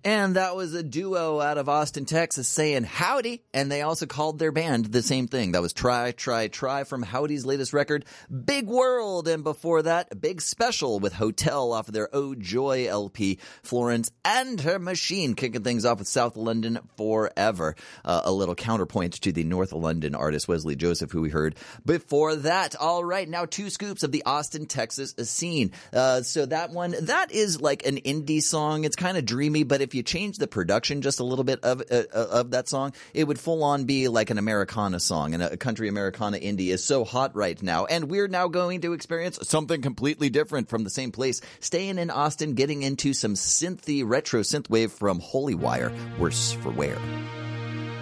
And that was a duo out of Austin, Texas saying howdy. And they also called their band the same thing. That was Try, Try, Try from Howdy's latest record, Big World. And before that, Big Special with Hotel off of their Oh Joy LP. Florence and Her Machine kicking things off with South London Forever. A little counterpoint to the North London artist Wesley Joseph, who we heard before that. All right, now 2 scoops of the Austin, Texas scene. So that one, that is like an indie song. It's kind of dreamy, but if you change the production just a little bit of that song, it would full on be like an Americana song, and a country Americana indie is so hot right now. And we're now going to experience something completely different from the same place, staying in Austin, getting into some synthy retro synthwave from Holy Wire. Worse for Wear.